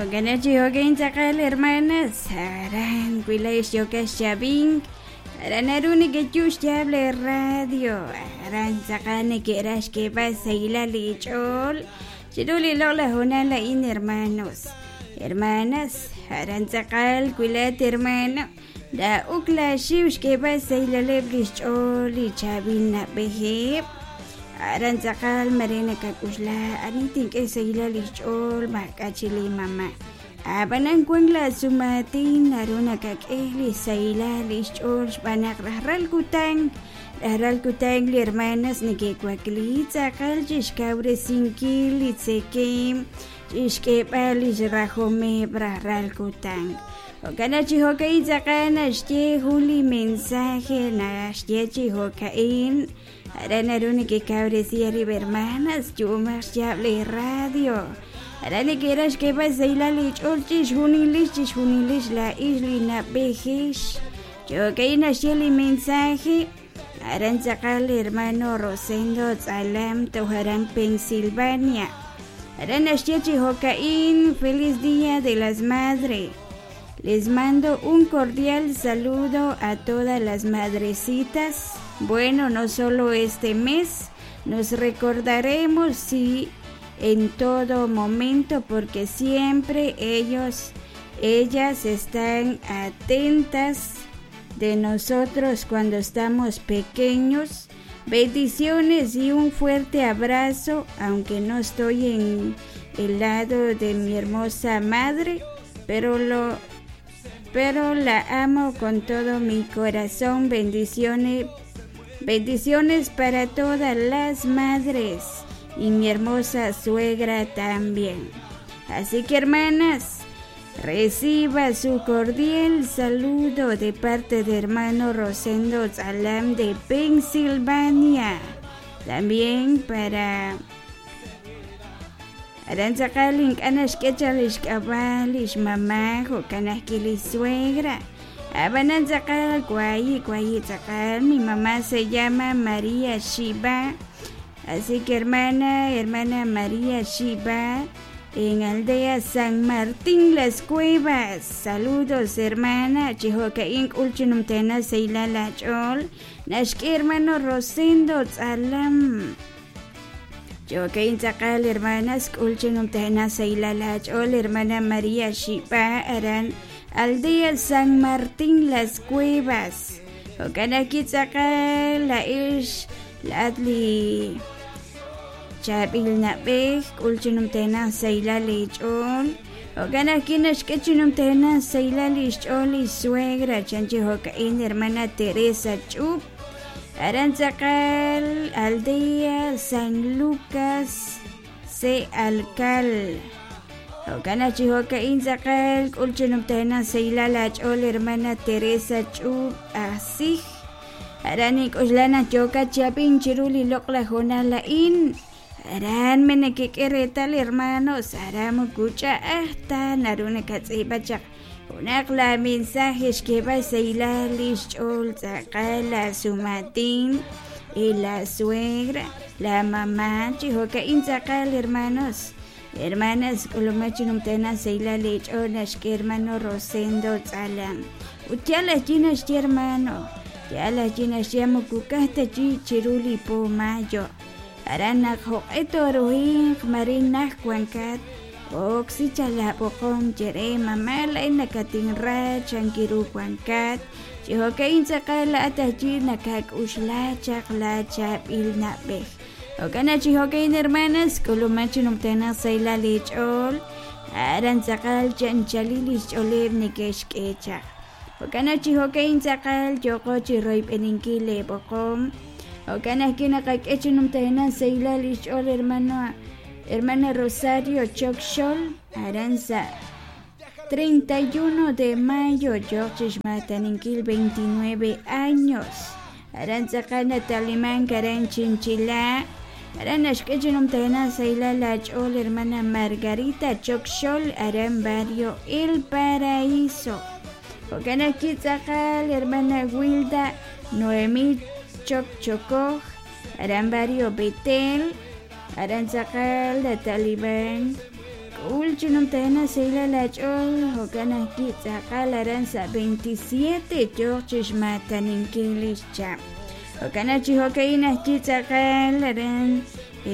Ganachi hogain sakal hermanas, aran guilais yokas chabing, aran aruni que chus chable radio, aran sakane que eras que vas a ir a lichol, chiruli lola honala in hermanos, hermanas, aran sakal guilat hermano, da ukla shius que vas a ir a leblichol y chabina beheb. Aran sakal marina kakusla aniting ke sayla lichol makachili mama abanang kwangla sumatin naruna kakehli sayla lichol banak rahral kutang li hermanas ni ke kwakli sakal jishkabre sinkil itsekem jishke pali rahome rahral kutang Ogana chihokai sakana shtie huli mensaje na shtie chihokain Arana runi que cabrecía hermanas, yo más llable radio. Arana que eras que vas a ir a lich, olchis hunilich la isla bejish. Yo que inasheli mensaje. Aran sacal hermano Rosendo Salam Toharan Pensilvania. Arana shiechi hokain, feliz día de las madres. Les mando un cordial saludo a todas las madrecitas. Bueno, no solo este mes, nos recordaremos sí en todo momento porque siempre ellas están atentas de nosotros cuando estamos pequeños. Bendiciones y un fuerte abrazo, aunque no estoy en el lado de mi hermosa madre, pero la amo con todo mi corazón. Bendiciones para todas las madres y mi hermosa suegra también. Así que hermanas, reciba su cordial saludo de parte de hermano Rosendo Salam de Pensilvania. También para Aranzakalink anashkechalish kabalish mamajo kanashkili suegra. Abanan sakal guayi sakal, mi mamá se llama María Shiba, así que hermana María Shiba, en aldea San Martín Las Cuevas. Saludos hermana, chihoka ink ulchinum tena seila lachol, nashke hermano Rosendo Salam. Chihoka ink sakal hermanas ulchinum tena seila lachol, hermana María Shiba, aran aldea San Martín Las Cuevas. Okanakit sakal la ish la adli chabil na beh ulchinum tena sayla lichol. Okanakinas kechinum tena sayla lichol y suegra chanchi hokain hermana Teresa Chup. Aran sakal aldea San Lucas se alcal. Ogana chihoka inzakal ulchinum tena sayla lachol hermana Teresa Chup asih. Aranik uslana choka chapin chiruli lokla honala in. Aran menekekeretal hermanos aramu kucha hasta naruna katsibachak. Unakla mensajes que va sayla lichol sakala sumatin y la suegra, la mamá chihoka inzakal hermanos. Hermanas, colomachinum tena seila lecho nashke hermano Rosendo Salam. Uchala chinas hermano. Yala chinas yamukukasta chiruli po mayo. Aranak ho eto ruhin marinak kuankat. Oksi chala pokom chere mamala inakating ra chankiru kuankat. Chihoka insakala atachi nakak usla chakla chap ilna beh. Ogana chihokain hermanas, colomachinum tena sayla lichol, aran sakal chanchalilish olev nikeshkecha. Ogana chihokain sakal yoko chiroip eninkile bokom. Ogana kinakakechinum tena sayla lichol hermana Rosario Chokshol, aranza 31 de mayo, George Mataninkil 29 años. Aranza kana talimán karan chinchila. Aran ashkechinum tena sayla lachol hermana Margarita Chokshol, aran barrio El Paraíso. Ogana kitzakal hermana Wilda Noemí Chokchokoj, aran barrio Betel. Aran sakal da talibán Ulchinum tena seila la chol hokana kitsa kalaranza 27 chorchish matanin kilischa. Hokana chihokaina kitsa kalaran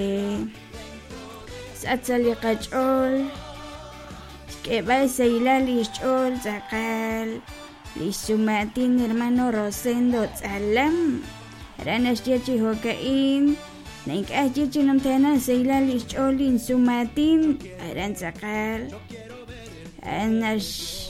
satsali kachol que va seila lichol zakal lisumatin hermano Rosendo Tsalam ranas chihokain Naik ajichinum tena seila lichol sumatin aran zakal anash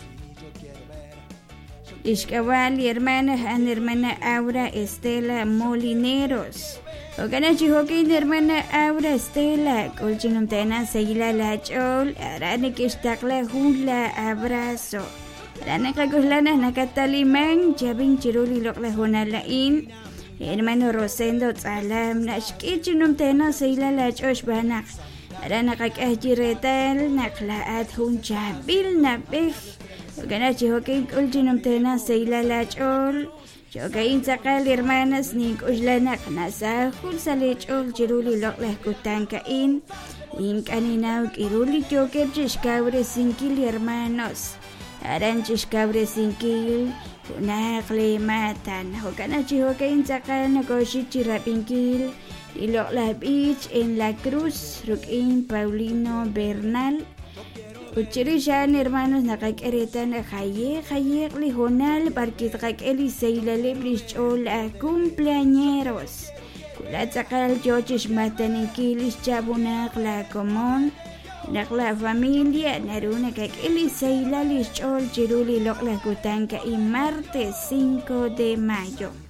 Ishkawali hermana Aura Estela Molineros Ogana chihokin hermana Aura Estela Kulchinum tena seila lachol arane kistakla hula abrazo Arane kaguhlana nakatalimang jabing chiruli lokla hunalain Hermano Rosendo Tsalam nashkichinum tena seila lachosh banak arana kakahjiretal naklaat hunchabil nabih Ogana chihokin kulchinum tena seila lachol Jogain sakal hermanas ni kuslanak nasahul sa lechol chiruli loklah kutankain Imkaninaw kiruli joker chishkabre sinkil hermanos Aran chishkabre sinkil Kunakli matan Hokana chihokain sakal nagoshi chirapinkil Iloklah beach en La Cruz Rukin Paulino Bernal Uchirishan hermanos nakakeritan Haye lijonal Barkit kakeli seila leblis chola cumpleañeros Kulat sakal jochish matanikilis chabunak la común Nakla familia naruna kakeli seila lichol chiruli lokla kutanka y martes 5 de mayo